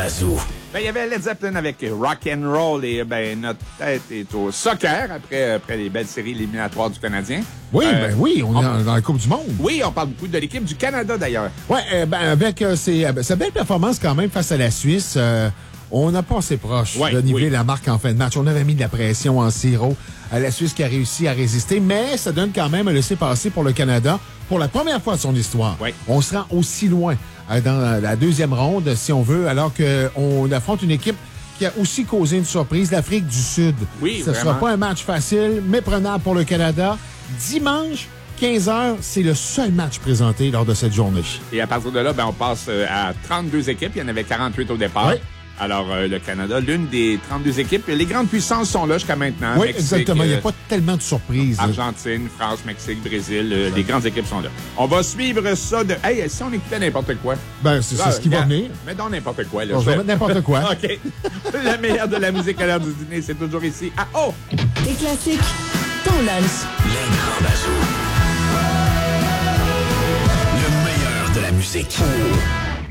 Bazou. Ben, il y avait Led Zeppelin avec Rock and Roll et notre tête est au soccer après les belles séries éliminatoires du Canadien. Oui, oui, on est dans la Coupe du Monde. Oui, on parle beaucoup de l'équipe du Canada d'ailleurs. Oui, avec sa belle performance quand même face à la Suisse, on n'a pas assez proche de niveler la marque en fin de match. On avait mis de la pression en sirop à la Suisse qui a réussi à résister, mais ça donne quand même un laissez-passer pour le Canada pour la première fois de son histoire. Oui. On se rend aussi loin dans la deuxième ronde, si on veut, alors qu'on affronte une équipe qui a aussi causé une surprise, l'Afrique du Sud. Oui, ce ne sera pas un match facile, mais prenable pour le Canada. Dimanche, 15h, c'est le seul match présenté lors de cette journée. Et à partir de là, on passe à 32 équipes. Il y en avait 48 au départ. Oui. Alors, le Canada, l'une des 32 équipes. Les grandes puissances sont là jusqu'à maintenant. Oui, Mexique, exactement. Il n'y a pas tellement de surprises. Argentine, France, Mexique, Brésil. Les grandes équipes sont là. On va suivre ça de... Hey, si on écoutait n'importe quoi. C'est ce qui va venir. Mets donc n'importe quoi. Là, je vais mettre n'importe quoi. OK. La meilleure de la musique à l'heure du dîner, c'est toujours ici. Ah, oh! Les classiques, ton lunch. Les grands Bazou. Le meilleur de la musique.